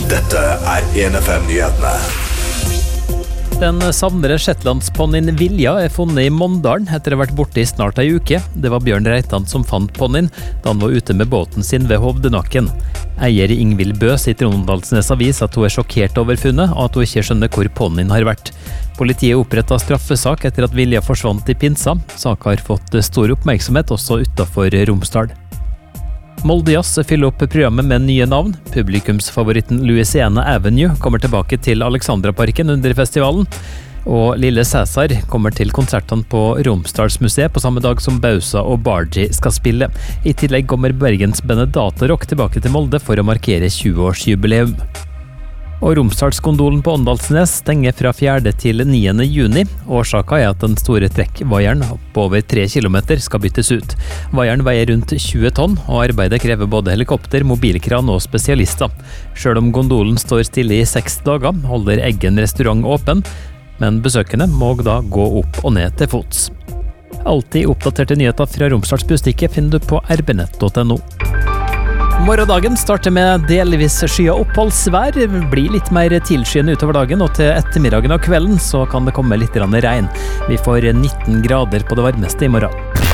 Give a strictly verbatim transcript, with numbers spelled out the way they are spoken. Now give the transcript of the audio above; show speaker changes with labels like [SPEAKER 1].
[SPEAKER 1] Dette er en F M-nyhetene.
[SPEAKER 2] Den savnede shetlandsponnien Vilja er funnet i Mondalen etter å ha vært borte i snart ei uke. Det var Bjørn Reitan som fant ponnien da han var ute med båten sin ved Hovdenakken. Eier Ingvild Bø sier til Rondalsnes Avis at hun er sjokkert over funnet, og at hun ikke skjønner hvor ponnien har vært. Politiet opprettet straffesak etter at Vilja forsvant i pinsa. Saken har fått stor oppmerksomhet også utenfor Romsdal. Molde Jazz fyller opp programmet med nye navn. Publikumsfavoritten Louisiana Avenue kommer tilbake til Alexandraparken under festivalen. Og Lille Cæsar kommer til konsertene på Romsdalsmuseet på samme dag som Bausa og Bargi skal spille. I tillegg kommer Bergensbandet Datarock tilbake til Molde for å markere tjue-årsjubileum. Og Romsdalsgondolen på Åndalsnes stenger fra fjerde til niende juni. Årsaken er at den store trekkvaieren på over tre kilometer skal byttes ut. Vaieren veier rundt tjue tonn, og arbeidet krever både helikopter, mobilkran og spesialister. Selv om gondolen står stille i seks dager, holder Eggen restaurant åpen, men besøkende må da gå opp og ned til fots. Alltid oppdaterte nyheter fra Romsdals Budstikke finner du på r b nett punktum no. Morgendagen starter med delvis skya oppholdsvær, blir litt mer tilskyende utover dagen, og til ettermiddagen og kvelden så kan det komme litt regn. Vi får nitten grader på det varmeste i morgen.